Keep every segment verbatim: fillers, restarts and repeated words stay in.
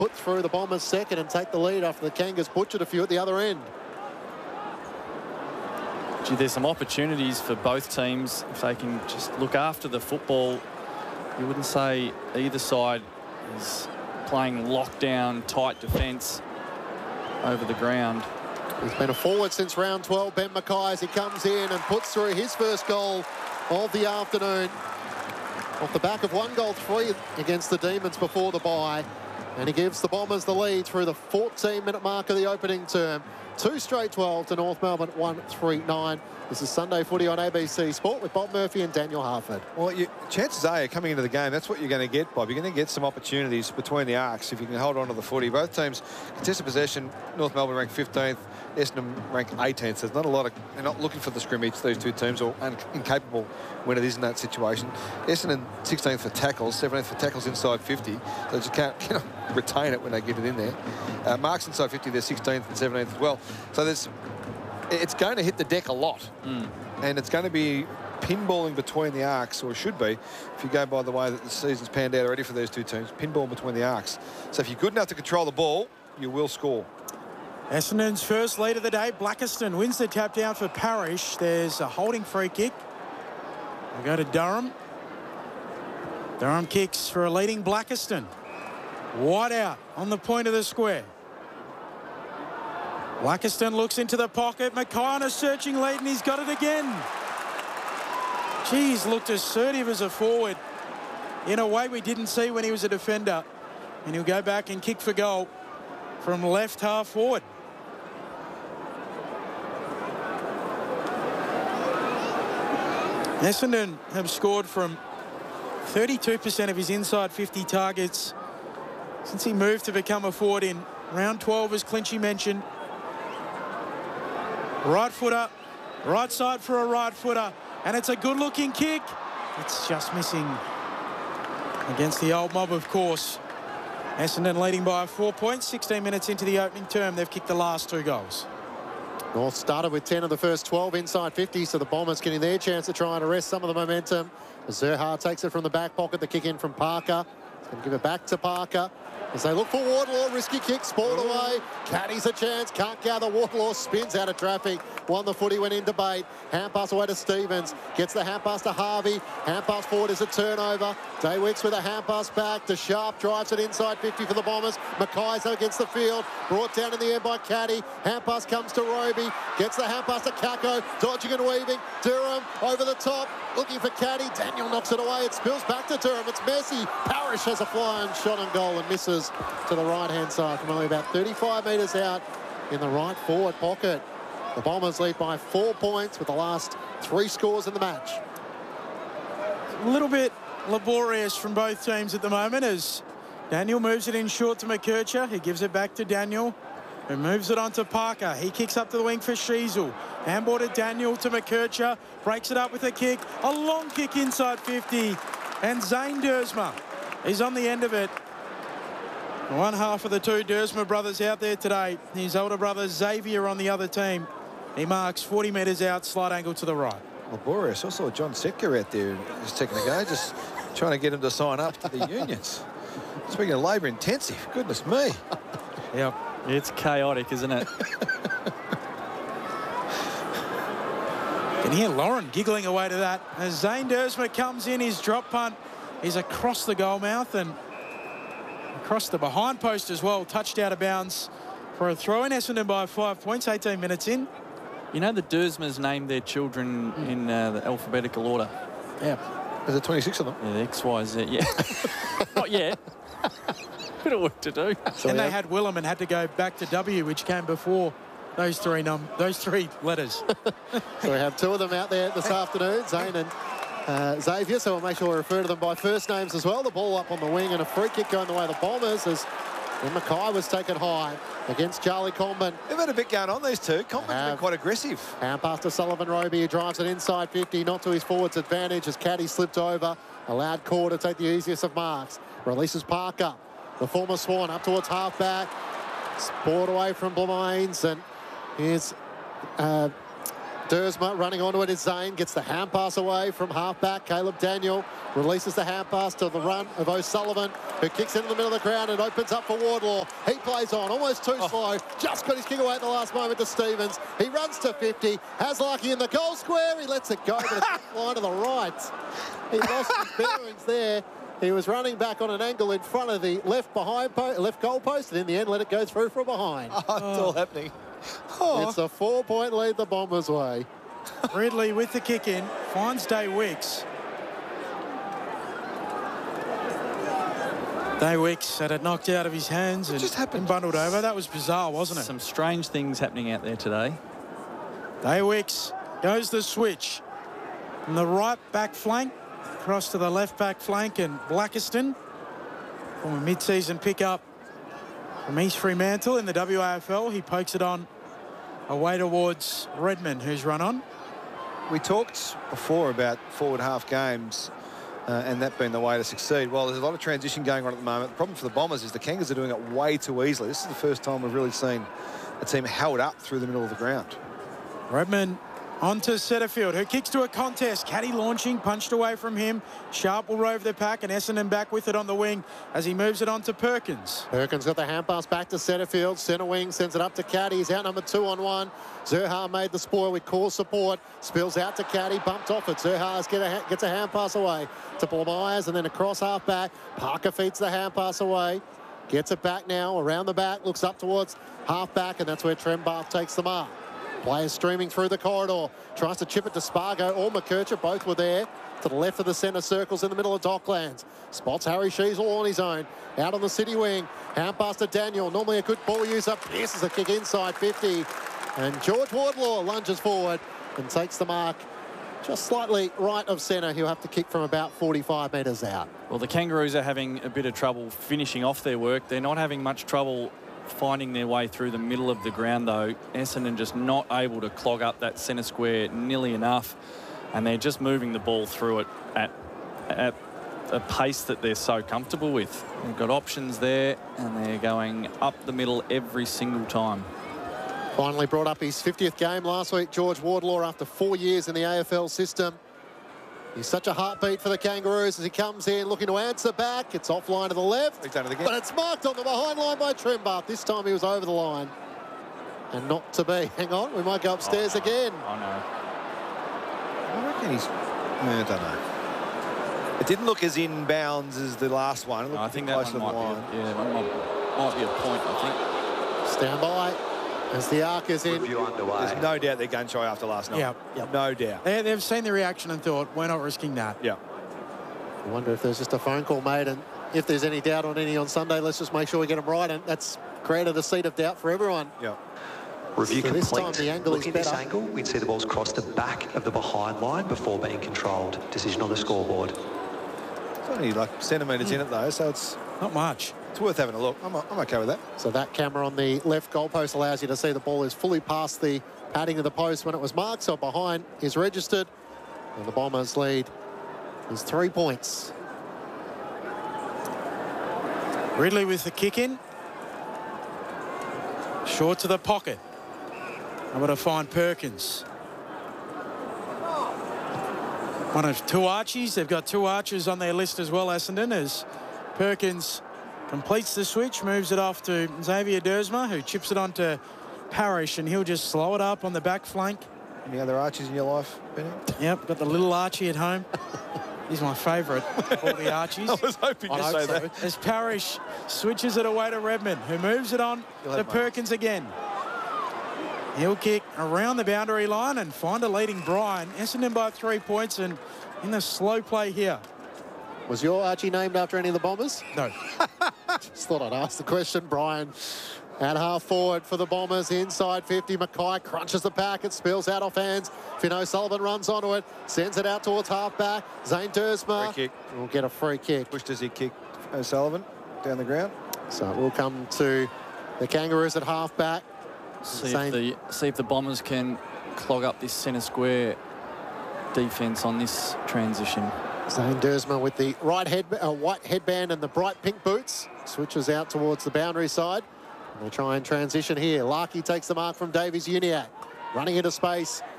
put through the Bombers second and take the lead after the Kangas butchered a few at the other end. Gee, there's some opportunities for both teams if they can just look after the football. You wouldn't say either side is playing lockdown, tight defence over the ground. He's been a forward since round twelve, Ben Mackay, as he comes in and puts through his first goal of the afternoon. Off the back of one goal three against the Demons before the bye. And he gives the Bombers the lead through the fourteen minute mark of the opening term. Two straight twelve to North Melbourne, one three nine. This is Sunday Footy on A B C Sport with Bob Murphy and Daniel Harford. Well, you, chances are, coming into the game, that's what you're going to get, Bob. You're going to get some opportunities between the arcs if you can hold on to the footy. Both teams contested possession. North Melbourne ranked fifteenth, Essendon ranked eighteenth. So there's not a lot of, they're not looking for the scrimmage, these two teams, or incapable when it is in that situation. Essendon sixteenth for tackles, seventeenth for tackles inside fifty. They just can't, can't retain it when they get it in there. Uh, marks inside fifty, they're sixteenth and seventeenth as well. So there's, it's going to hit the deck a lot. Mm. And it's going to be pinballing between the arcs, or should be, if you go by the way that the season's panned out already for these two teams, pinball between the arcs. So if you're good enough to control the ball, you will score. Essendon's first lead of the day. Blackiston wins the tap down for Parrish. There's a holding free kick. We go to Durham. Durham kicks for a leading Blackiston. Wide out on the point of the square. Blackiston looks into the pocket. Mackay on a searching lead, and he's got it again. Geez, looked assertive as a forward in a way we didn't see when he was a defender. And he'll go back and kick for goal from left half forward. Essendon have scored from thirty-two percent of his inside fifty targets since he moved to become a forward in round twelve, as Clinchy mentioned. Right footer, right side for a right footer, and it's a good looking kick. It's just missing against the old mob, of course. Essendon leading by four points, sixteen minutes into the opening term. They've kicked the last two goals. North started with ten of the first twelve inside fifty, so the Bombers getting their chance to try and arrest some of the momentum. Zerha takes it from the back pocket, the kick in from Parker. He's going to give it back to Parker as they look for Wardlaw. Risky kick, spoiled away. Caddy's a chance, can't gather. Wardlaw spins out of traffic. Won the footy, went into bait. Hand pass away to Stevens. Gets the hand pass to Harvey. Hand pass forward is a turnover. Daywicks with a hand pass back to Sharp. Drives it inside fifty for the Bombers. Mackay's against the field. Brought down in the end by Caddy. Hand pass comes to Roby. Gets the hand pass to Kako. Dodging and weaving. Durham over the top. Looking for Caddy. Daniel knocks it away. It spills back to Durham. It's Messi. Parrish has a flying shot on goal and misses to the right-hand side from only about thirty-five metres out in the right forward pocket. The Bombers lead by four points with the last three scores in the match. A little bit laborious from both teams at the moment as Daniel moves it in short to McKercher. He gives it back to Daniel, who moves it on to Parker. He kicks up to the wing for Sheasel. Handball to Daniel to McKercher. Breaks it up with a kick. A long kick inside fifty. And Zane Dersma is on the end of it. One half of the two Dersma brothers out there today. His older brother Xavier on the other team. He marks forty metres out, slight angle to the right. Laborious. I saw John Setka out there just a second ago, just trying to get him to sign up to the unions. Speaking of labour intensive, goodness me. Yep. It's chaotic, isn't it? You can hear Lauren giggling away to that. As Zane Dersma comes in, his drop punt is across the goal mouth and across the behind post as well. Touched out of bounds for a throw in. Essendon by five points, eighteen minutes in. You know the Dersmas named their children mm. in uh, the alphabetical order. Yeah. Is there twenty-six of them? Yeah, the X, Y, Z, yeah. Not yet. Bit of work to do. So and they had Willem and had to go back to W, which came before those three num those three letters. So we have two of them out there this afternoon, Zane and uh, Xavier, so we'll make sure we refer to them by first names as well. The ball up on the wing and a free kick going the way of the Bombers as Mackay was taken high against Charlie Comben. They've had a bit going on, these two. Comben's been quite aggressive. Hand pass to Sullivan Roby, who drives it inside fifty, not to his forward's advantage as Caddy slipped over. Allowed Core to take the easiest of marks. Releases Parker, the former Swan, up towards half-back. Sport away from Blemains, and here's uh, Dersma running onto it is Zane. Gets the hand pass away from half-back. Caleb Daniel releases the hand pass to the run of O'Sullivan, who kicks into the middle of the ground and opens up for Wardlaw. He plays on, almost too oh. slow. Just got his kick away at the last moment to Stevens. He runs to fifty. Has Larky in the goal square. He lets it go to the line to the right. He lost his bearings there. He was running back on an angle in front of the left behind po left goal post, and in the end let it go through from behind. Oh, it's oh. all happening. Oh. It's a four-point lead the Bombers' way. Ridley with the kick in, finds Day Wicks. Day Wicks had it knocked out of his hands and, just happened? and bundled over. That was bizarre, wasn't it? Some strange things happening out there today. Day Wicks goes the switch from the right back flank across to the left back flank, and Blackiston from a mid-season pickup from East Fremantle in the W A F L. He pokes it on away towards Redmond, who's run on. We talked before about forward half games uh, and that being the way to succeed. Well, there's a lot of transition going on at the moment. The problem for the Bombers is the Kangas are doing it way too easily. This is the first time we've really seen a team held up through the middle of the ground. Redmond onto Setterfield, who kicks to a contest. Caddy launching, punched away from him. Sharp will rove the pack, and Essendon back with it on the wing as he moves it on to Perkins. Perkins got the hand pass back to Setterfield. Centre wing sends it up to Caddy. He's out number two on one. Zurhaar made the spoil with core support. Spills out to Caddy, bumped off it. Zurhaar get a, gets a hand pass away to Paul Myers, and then across half back. Parker feeds the hand pass away. Gets it back now, around the back, looks up towards half back, and that's where Trem Bath takes the mark. Players streaming through the corridor. Tries to chip it to Spargo or McKercher. Both were there. To the left of the centre circles in the middle of Docklands. Spots Harry Sheasel on his own. Out on the city wing. Hand pass to Daniel. Normally a good ball user. Pierces a kick inside fifty. And George Wardlaw lunges forward and takes the mark just slightly right of centre. He'll have to kick from about forty-five metres out. Well, the Kangaroos are having a bit of trouble finishing off their work. They're not having much trouble finding their way through the middle of the ground, though. Essendon just not able to clog up that centre square nearly enough, and they're just moving the ball through it at, at a pace that they're so comfortable with. They've got options there, and they're going up the middle every single time. Finally brought up his fiftieth game last week, George Wardlaw, after four years in the A F L system. He's such a heartbeat for the Kangaroos as he comes in looking to answer back. It's offline to the left, He's done it again. but it's marked on the behind line by Trem Bath. This time he was over the line. And not to be. Hang on, we might go upstairs oh, no. again. Oh, no. I reckon he's... I don't know. It didn't look as inbounds as the last one. It looked No, I think that one might line. be, a, yeah, one might, might be a point, I think. Stand by as the arc is in. Review underway. There's no doubt they're gun shy after last night. Yep, yep. No doubt. They, they've seen the reaction and thought, we're not risking that. Yeah. I wonder if there's just a phone call made, and if there's any doubt on any on Sunday, let's just make sure we get them right. And that's created a seed of doubt for everyone. Yeah. Review So this complete. time the angle Look is at this better. angle, we'd see the ball's crossed the back of the behind line before being controlled. Decision on the scoreboard. It's only like centimetres mm. in it, though, so it's... Not much. It's worth having a look. I'm, I'm okay with that. So that camera on the left goalpost allows you to see the ball is fully past the padding of the post when it was marked, so behind is registered. And the Bombers lead is three points. Ridley with the kick in. Short to the pocket. Able to find Perkins. One of two Archies. They've got two Archers on their list as well, Essendon, as Perkins completes the switch, moves it off to Xavier Dersma, who chips it onto Parrish, and he'll just slow it up on the back flank. Any other Archies in your life, Benny? Yep, got the little Archie at home. He's my favourite of all the Archies. I was hoping to say that. As Parrish switches it away to Redmond, who moves it on You'll to Perkins again. He'll kick around the boundary line and find a leading Brian. Essendon by three points and in the slow play here. Was your Archie named after any of the Bombers? No. Just thought I'd ask the question. Brian at half forward for the Bombers, inside fifty. Mackay crunches the pack. It spills out off hands. Finn O'Sullivan runs onto it, sends it out towards half back. Zane Dersma Free kick. will get a free kick. Pushed as he kicked O'Sullivan down the ground. So it will come to the Kangaroos at half back. See Zane. if, the, see if the Bombers can clog up this centre square defence on this transition. Zane Dersma with the right head, uh, white headband and the bright pink boots. Switches out towards the boundary side. And they try and transition here. Larky takes the mark from Davies Uniac. Running into space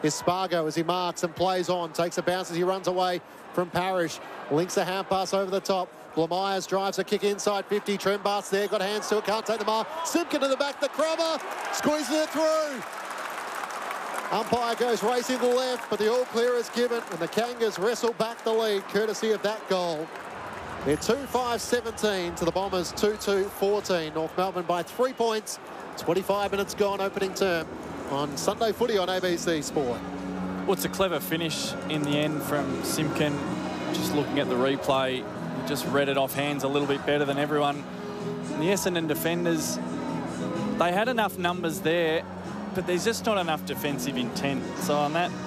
is Spargo as he marks and plays on. Takes a bounce as he runs away from Parrish. Links a hand pass over the top. Blamires drives a kick inside fifty. Trembart's there, got hands to it, can't take the mark. Simpkin to the back, the crummer, squeezes it through. Umpire goes racing to the left, but the all clear is given, and the Kangas wrestle back the lead, courtesy of that goal. They're two five seventeen to the Bombers two two fourteen. North Melbourne by three points. twenty-five minutes gone, opening term on Sunday Footy on A B C Sport. Well, it's a clever finish in the end from Simpkin. Just looking at the replay, he just read it off hands a little bit better than everyone. And the Essendon defenders, they had enough numbers there, but there's just not enough defensive intent. So on that